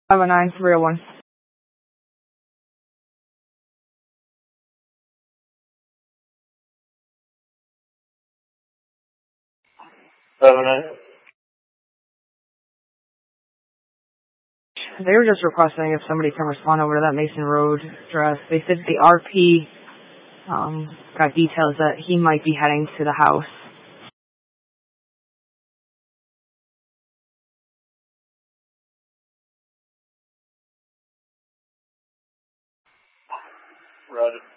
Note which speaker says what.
Speaker 1: 509-301. They were just requesting if somebody can respond over to that Mason Road address. They said the RP got details that he might be heading to the house.
Speaker 2: Roger.